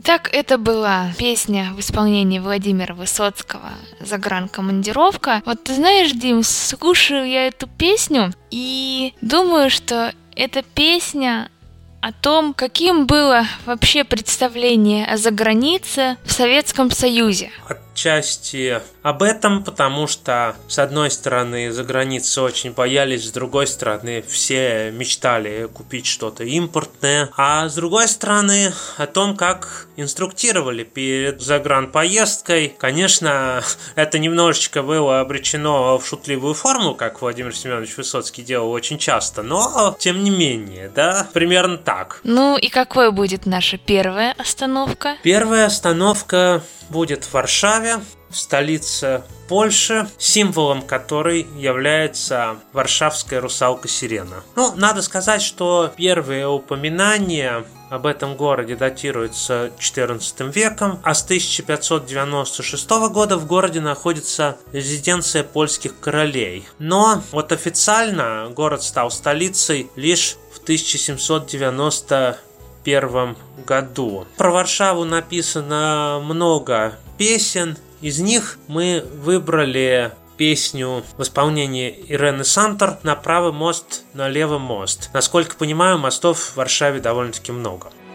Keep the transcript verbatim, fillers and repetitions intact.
Итак, это была песня в исполнении Владимира Высоцкого «Загранкомандировка». Вот ты знаешь, Дим, слушаю я эту песню и думаю, что эта песня о том, каким было вообще представление о загранице в Советском Союзе. Отчасти об этом, потому что, с одной стороны, за границей очень боялись, с другой стороны, все мечтали купить что-то импортное, а с другой стороны, о том, как инструктировали перед загранпоездкой. Конечно, это немножечко было обречено в шутливую форму, как Владимир Семенович Высоцкий делал очень часто, но, тем не менее, да, примерно так. Ну и какой будет наша первая остановка? Первая остановка будет в Варшаве, столице Польши, символом которой является варшавская русалка-сирена. Ну, надо сказать, что первые упоминания об этом городе датируются четырнадцатым веком, а с тысяча пятьсот девяносто шестого года в городе находится резиденция польских королей. Но вот официально город стал столицей лишь в тысяча семьсот девяносто первом году. Про Варшаву написано много песен. Из них мы выбрали песню в исполнении Ирены Сантор «На правый мост, на левый мост». Насколько понимаю, мостов в Варшаве довольно-таки много.